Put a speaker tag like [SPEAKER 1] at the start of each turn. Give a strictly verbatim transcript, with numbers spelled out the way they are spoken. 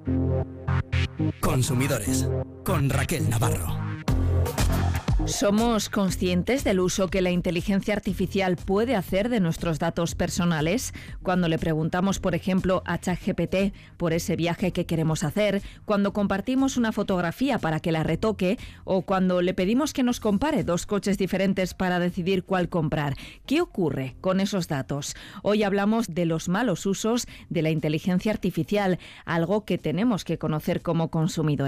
[SPEAKER 1] Consumidores, con Raquel Navarro.
[SPEAKER 2] ¿Somos conscientes del uso que la inteligencia artificial puede hacer de nuestros datos personales? Cuando le preguntamos, por ejemplo, a ChatGPT por ese viaje que queremos hacer, cuando compartimos una fotografía para que la retoque o cuando le pedimos que nos compare dos coches diferentes para decidir cuál comprar. ¿Qué ocurre con esos datos? Hoy hablamos de los malos usos de la inteligencia artificial, algo que tenemos que conocer como consumidores.